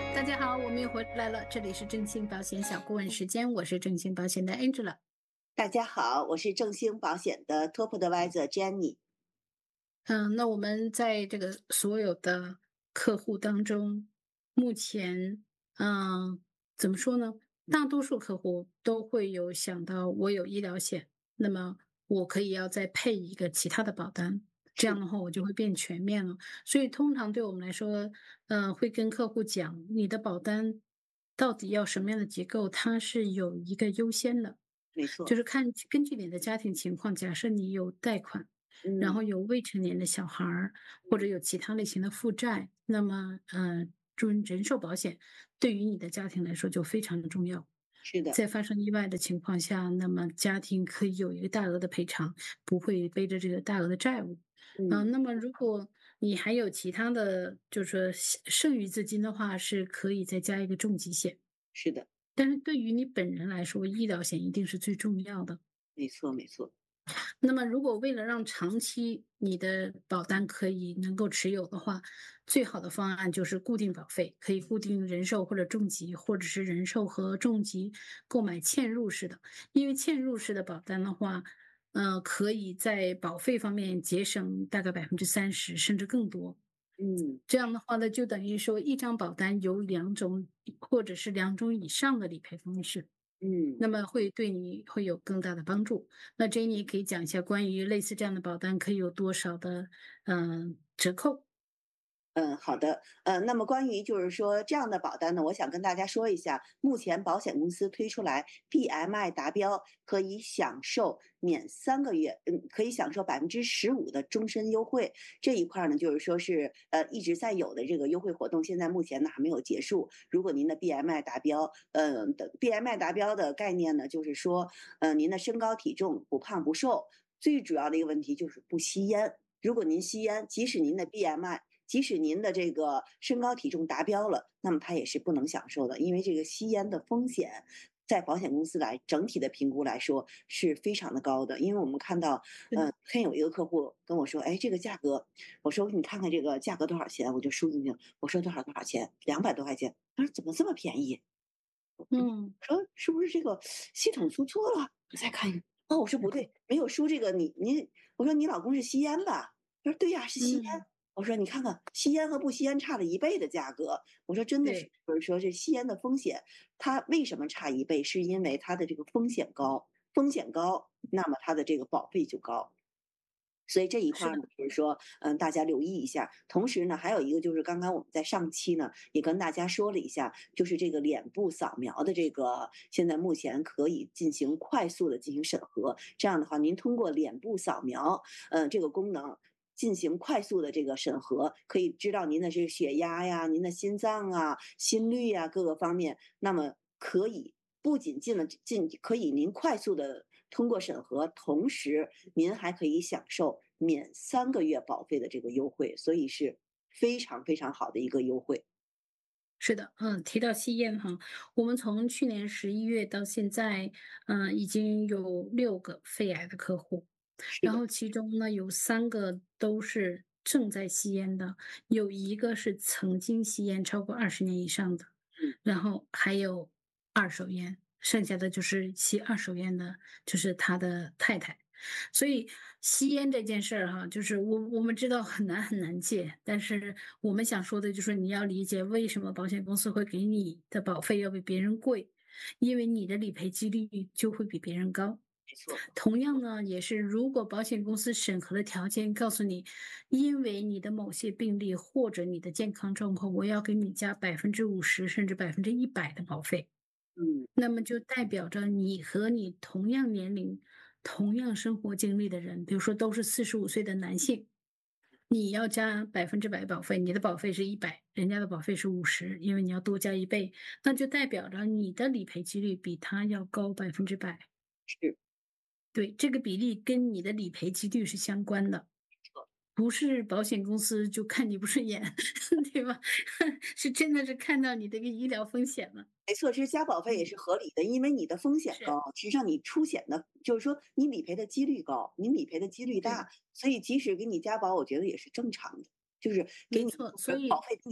大家好，我们又回来了，这里是正兴保险小顾问时间，我是正兴保险的 Angela。 大家好，我是正兴保险的 Top Advisor Jenny。 那我们在这个所有的客户当中，目前，嗯、怎么说呢？大多数客户都会有想到我有医疗险，那么我可以要再配一个其他的保单，这是的， 样的话我就会变全面了。所以通常对我们来说，会跟客户讲，你的保单到底要什么样的结构，它是有一个优先的， 没错。 就是根据你的家庭情况，假设你有贷款。然嗯后有未成年的小孩儿，或者嗯， 有其他类型的负债，那么，人寿保险对于你的家庭来说就非常的重要。 是的， 在发生意外的情况下，那么家庭可以有一个大额的赔偿，不会背着这个大额的债务。 嗯那么如果你还有其他的，就是说剩余资金的话，是可以再加一个重疾险。 是的， 但是对于你本人来说，医疗险一定是最重要的。 没错没错。 那么，如果为了让长期你的保单可以能够持有的话，最好的方案就是固定保费，可以固定人寿或者重疾，或者是人寿和重疾购买嵌入式的。因为嵌入式的保单的话，可以在保费方面节省大概30%甚至更多。 嗯这样的话呢，就等于说一张保单有两种或者是两种以上的理赔方式。 嗯。 那么会对你会有更大的帮助。那 Jenny 可以讲一下关于类似这样的保单可以有多少的折扣？ 嗯，好的。那么关于就是说这样的保单呢，我想跟大家说一下，目前保险公司推出来 PMI 达标，可以享受免3个月，可以享受15%的终身优惠。这一块儿呢，就是说是一直在有的这个优惠活动，现在目前呢还没有结束。如果您的 BMI 达标，BMI 达标的概念呢，就是说，您的身高体重不胖不瘦，最主要的一个问题就是不吸烟。如果您吸烟，即使您的 BMI，即使您的这个身高体重达标了，那么它也是不能享受的，因为这个吸烟的风险，在保险公司来整体的评估来说是非常的高的。因为我们看到， 嗯天有一个客户跟我说，哎，这个价格，我说你看看这个价格多少钱，我就输进去了，我说多少多少钱200多块钱，他说怎么这么便宜？ 嗯我说是不是这个系统出错了？我再看一看，哦，我说不对，没有输这个你，我说你老公是吸烟吧？他说对呀，是吸烟。 嗯， 我说你看看吸烟和不吸烟差了1倍的价格。我说真的是， 对， 就是说这吸烟的风险，它为什么差1倍？是因为它的这个风险高，风险高，那么它的这个保费就高。所以这一块是的， 儿呢，就是说，大家留意一下。同时呢，还有一个就是刚刚我们在上期呢也跟大家说了一下，就是这个脸部扫描的这个，现在目前可以进行快速的进行审核。这样的话，您通过脸部扫描，这个功能进行快速的这个审核，可以知道您的这个血压呀、您的心脏啊、心率呀各个方面。那么可以不仅可以您快速的通过审核，同时您还可以享受免3个月保费的这个优惠，所以是非常非常好的一个优惠。 是的，提到吸烟哈，我们从去年11月到现在，已经有6个肺癌的客户， 是的， 然后其中呢有3个都是正在吸烟的，有一个是曾经吸烟超过20年以上的， 嗯然后还有二手烟，剩下的就是吸二手烟的，就是他的太太。所以吸烟这件事儿哈，就是我们知道很难很难戒，但是我们想说的就是你要理解为什么保险公司会给你的保费要比别人贵，因为你的理赔几率就会比别人高。 没错， 同样呢，也是如果保险公司审核的条件告诉你，因为你的某些病例或者你的健康状况，我要给你加50%甚至100%的保费。 嗯， 那么就代表着你和你同样年龄、同样生活经历的人，比如说都是45岁的男性，你要加100%保费，你的保费是100，人家的保费是50，因为你要多加1倍，那就代表着你的理赔几率比他要高100%。 是。 对，这个比例跟你的理赔几率是相关的。不是保险公司就看你不顺眼，对吧？是真的是看到你的一个医疗风险了。 没错，其实加保费也嗯， 是合理的，因为你的风险是， 高，实际上你出险的，就是说你理赔的几率高，你理赔的几率对， 大，所以即使给你加保，我觉得也是正常的，就是给你没错。 就是保费低，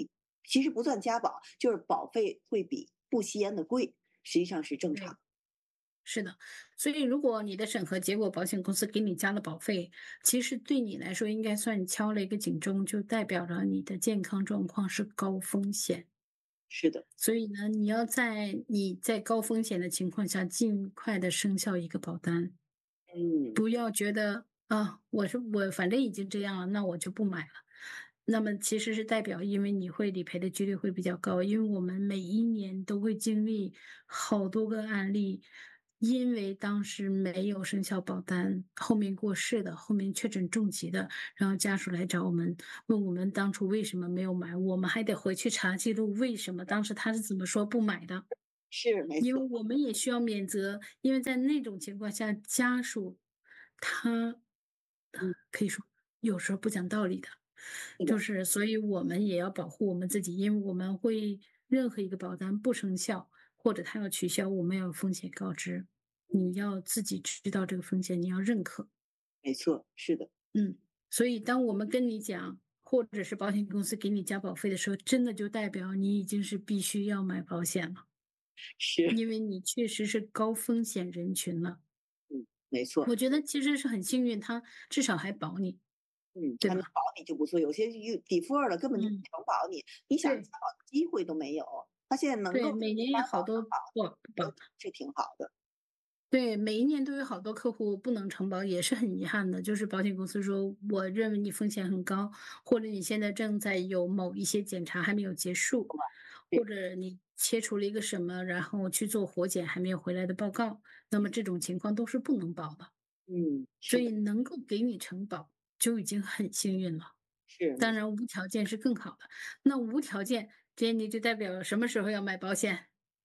其实不算加保，就是保费会比不吸烟的贵，实际上是正对。 常。 是的，所以如果你的审核结果保险公司给你加了保费，其实对你来说应该算敲了一个警钟，就代表着你的健康状况是高风险。 是的， 所以呢，你在高风险的情况下，尽快的生效一个保单， 嗯， 不要觉得啊，我反正已经这样了，那我就不买了。那么其实是代表，因为你会理赔的几率会比较高，因为我们每一年都会经历好多个案例，因为当时没有生效保单，后面过世的，后面确诊重疾的，然后家属来找我们，问我们当初为什么没有买，我们还得回去查记录，为什么当时他是怎么说不买的。 是没错， 因为我们也需要免责，因为在那种情况下，家属他嗯， 可以说有时候不讲道理的， 是的， 就是所以我们也要保护我们自己，因为我们会任何一个保单不生效或者他要取消，我们要有风险告知，你要自己知道这个风险，你要认可。 没错，是的， 嗯，所以当我们跟你讲，或者是保险公司给你加保费的时候，真的就代表你已经是必须要买保险了。 是， 因为你确实是高风险人群了。 嗯，没错。 我觉得其实是很幸运，他至少还保你，对吧？ 还能保你就不错，有些defer 了根本就不嗯， 能保你，你想加对保的机会都没有。他现在能对， 够每年加有好多保能保， 不保的， 是挺好的。 对，每一年都有好多客户不能承保，也是很遗憾的。就是保险公司说，我认为你风险很高，或者你现在正在有某一些检查还没有结束，或对， 者你切除了一个什么，然后去做活检还没有回来的报告，那么这种情况都是不能保的。所是的， 以能够给你承保就已经很幸运了。 是没错。 当然无条件是更好的。那无条件，这你就代表什么时候要买保险？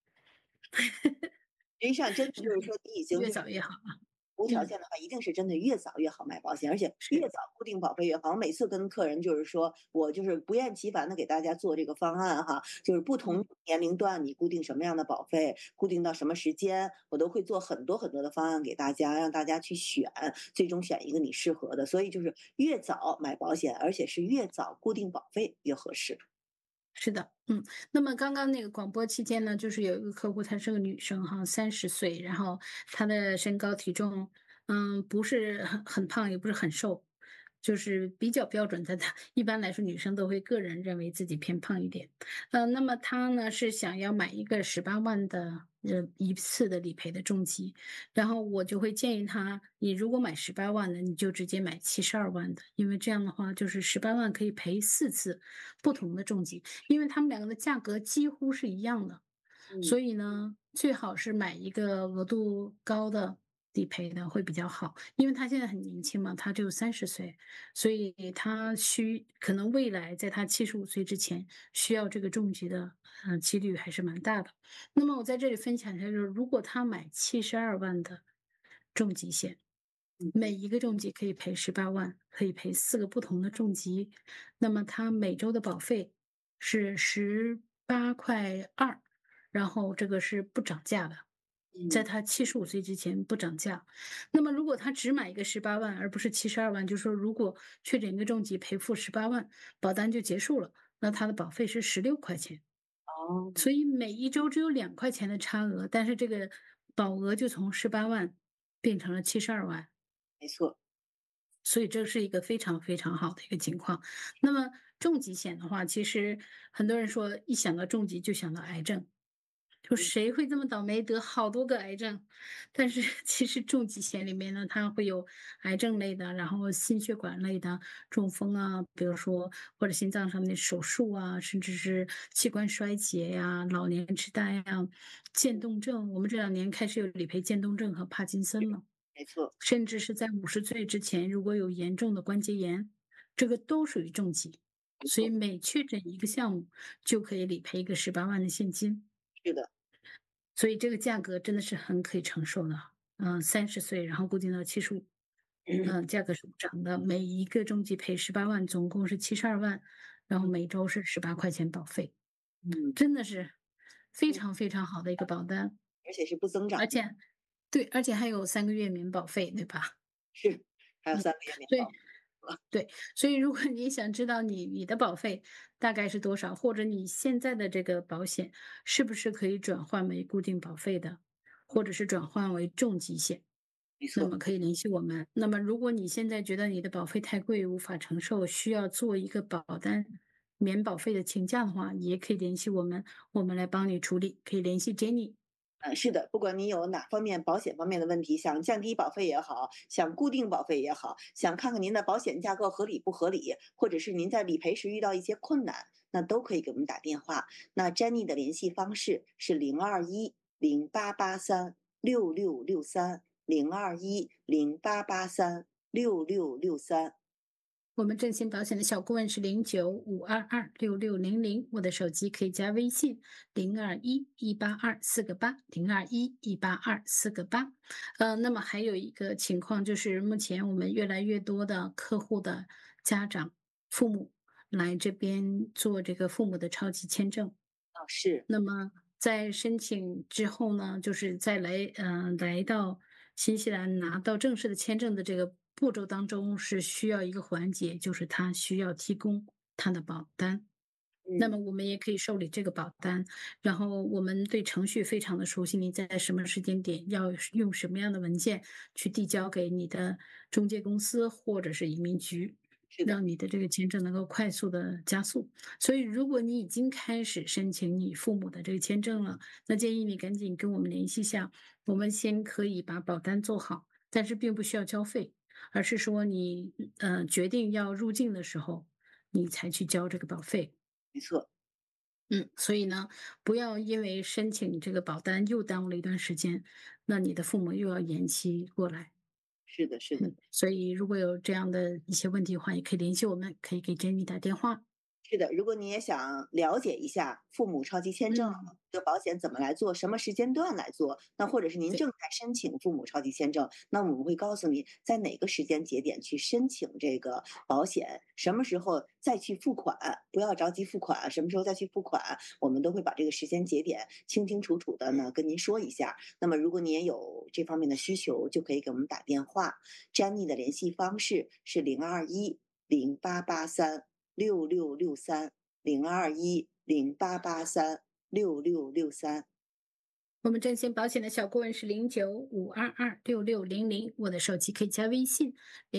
实际上真的就是说，你已经越就是早越好啊。 无条嗯， 件的话，一定是真的越早越好买保险，而且越是， 早固定保费越好。我每次跟客人就是说，我就是不厌其烦的给大家做这个方案哈，就是不同嗯， 年龄段你固定什么样的保费，固定到什么时间，我都会做很多很多的方案给大家，让大家去选，最终选一个你适合的。所以就是越早买保险，而且是越早固定保费越合适。 是的，嗯。那么刚刚那个广播期间呢，就是有一个客户，她是个女生哈30岁，然后她的身高体重，不是很胖，也不是很瘦，就是比较标准的。她一般来说，女生都会个人认为自己偏胖一点。那么她呢是想要买一个18万的一次的理赔的重疾，然后我就会建议她，你如果买18万的，你就直接买72万的，因为这样的话就是18万可以赔4次不同的重疾，因为他们两个的价格几乎是一样的。 嗯， 所以呢，最好是买一个额度高的理赔的会比较好，因为他现在很年轻嘛，他只有30岁，所以他可能未来在他75岁之前需要这个重疾的，几率还是蛮大的。那么我在这里分享一下，就是如果他买72万的重疾险，每一个重疾可以赔18万，可以赔4个不同的重疾，那么他每周的保费是18块2，然后这个是不涨价的，在嗯， 他75岁之前不涨价。那么如果他只买一个18万，而不是72万，就是说如果确诊一个重疾赔付18万，保单就结束了，那他的保费是16块钱。 哦， 所以每一周只有2块钱的差额，但是这个保额就从18万变成了72万。 没错， 所以这是一个非常非常好的一个情况。那么重疾险的话，其实很多人说一想到重疾就想到癌症，就嗯， 谁会这么倒霉得好多个癌症？但是其实重疾险里面呢，它会有癌症类的，然后心血管类的，中风啊，比如说或者心脏上面的手术啊，甚至是器官衰竭呀、老年痴呆呀、渐冻症。我们这2年开始有理赔渐冻症和帕金森了。 没错， 甚至是在50岁之前，如果有严重的关节炎，这个都属于重疾。所以没错， 每确诊一个项目，就可以理赔一个18万的现金， 是的， 所以这个价格真的是很可以承受的。30岁，然后固定到75，价格是不涨的，每一个重疾赔18万，总共是72万，然后嗯每周是18块钱保费， 嗯真的是非嗯， 常非常好的一个保单， 而且是不增长的， 而且对，而且还有3个月免保费，对吧？ 是，还有嗯， 3个月免所以保。 对，所以如果你想知道你的保费大概是多少，或者你现在的这个保险是不是可以转换为固定保费的，或者是转换为重疾险， 没错。 那么可以联系我们。那么如果你现在觉得你的保费太贵，无法承受，需要做一个保单免保费的请假的话，也可以联系我们，我们来帮你处理。可以联系 Jenny。 是的，不管你有哪方面保险方面的问题，想降低保费也好，想固定保费也好，想看看您的保险架构合理不合理，或者是您在理赔时遇到一些困难，那都可以给我们打电话。那 Jenny 的联系方式是02108836663，02108836663。 我们振兴保险的小顾问是0952266600，我的手机可以加微信0211824802118248。那么还有一个情况就是，目前我们越来越多的客户的家长、父母来这边做这个父母的超级签证。 是。 那么在申请之后呢，就是在来到新西兰拿到正式的签证的这个步骤当中，是需要一个环节，就是他需要提供他的保单。那嗯。 么我们也可以受理这个保单，然后我们对程序非常的熟悉，你在什么时间点要用什么样的文件去递交给你的中介公司或者是移民局， 是的。 让你的这个签证能够快速的加速。所以如果你已经开始申请你父母的这个签证了，那建议你赶紧跟我们联系一下，我们先可以把保单做好，但是并不需要交费，而是说你决定要入境的时候，你才去交这个保费。 没错。 所以呢，不要因为申请这个保单又耽误了一段时间，那你的父母又要延期过来。 是的，是的。 所以如果有这样的一些问题的话，也可以联系我们，可以给 Jenny 打电话。 是的，如果你也想了解一下父母超级签证嗯， 这个保险怎么来做，什么时间段来做，那或者是您对， 正在申请父母超级签证，那我们会告诉你在哪个时间节点去申请这个保险，什么时候再去付款，不要着急付款，什么时候再去付款，我们都会把这个时间节点清清楚楚的呢跟您说一下。那么如果你也有这方面的需求，就可以给我们打电话。Jenny 的联系方式是02108836663，02108836663。 我们振兴保险的小顾问是0952266600，我的手机可以加微信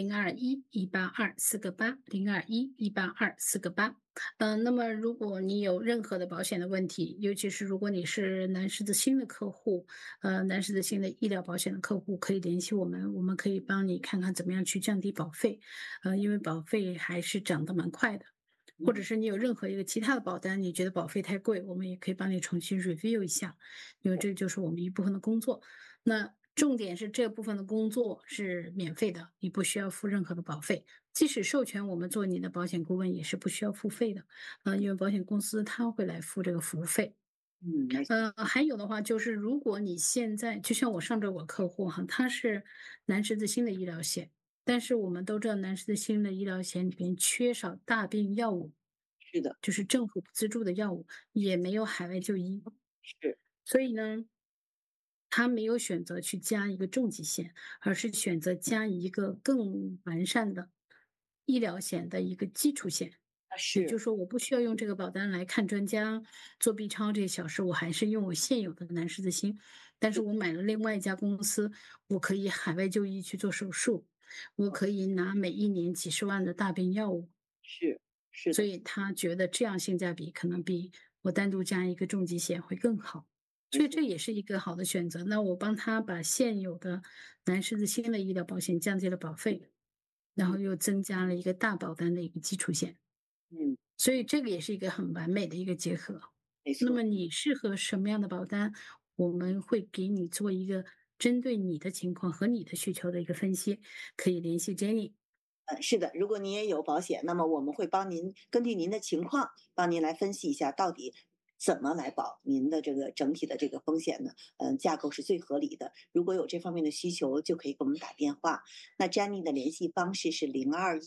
0211824802118248。那么如果你有任何的保险的问题，尤其是如果你是南狮子星的客户，南狮子星的医疗保险的客户，可以联系我们，我们可以帮你看看怎么样去降低保费，因为保费还是涨得蛮快的。或者嗯。 是你有任何一个其他的保单，你觉得保费太贵，我们也可以帮你重新 review 一下，因为这就是我们一部分的工作。那重点是这部分的工作是免费的，你不需要付任何的保费。即使授权我们做你的保险顾问，也是不需要付费的，因为保险公司他会来付这个服务费。 没错。 还有的话就是，如果你现在就像我上周我客户哈，他是南十字星的医疗险，但是我们都知道南十字星的医疗险里边缺少大病药物， 是的。 就是政府资助的药物，也没有海外就医， 是。 所以呢，他没有选择去加一个重疾险，而是选择加一个更完善的医疗险的一个基础险。也是。 就是说，我不需要用这个保单来看专家、做 B 超这些小事，我还是用我现有的南十字星。但是我买了另外一家公司，我可以海外就医去做手术，我可以拿每一年几十万的大病药物， 是。是的。 所以他觉得这样性价比可能比我单独加一个重疾险会更好，所以没错。 这也是一个好的选择。那我帮他把现有的南十字星的医疗保险降低了保费，然后嗯。 又增加了一个大保单的一个基础险。 嗯。 所以这个也是一个很完美的一个结合。那么没错。 你适合什么样的保单，我们会给你做一个针对你的情况和你的需求的一个分析，可以联系 Jenny。 是的，如果您也有保险，那么我们会帮您根据您的情况，帮您来分析一下到底怎么来保您的这个整体的这个风险呢？架构是最合理的。如果有这方面的需求，就可以给我们打电话。那 Jenny 的联系方式是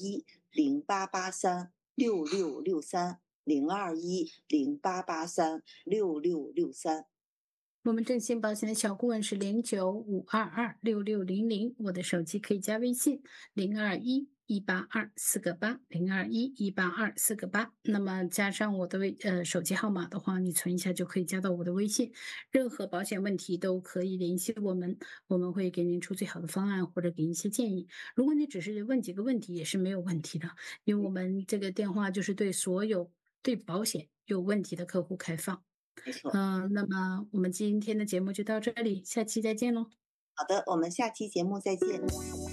02108836663，02108836663。 我们振兴保险的小顾问是0952266600，我的手机可以加微信0211 02118248，02118248。那么加上我的手机号码的话，你存一下就可以加到我的微信。任何保险问题都可以联系我们，我们会给您出最好的方案或者给一些建议。如果你只是问几个问题也是没有问题的，因为我们这个电话就是对所有对保险有问题的客户开放。 没错。 那么我们今天的节目就到这里，下期再见喽。 好的，我们下期节目再见。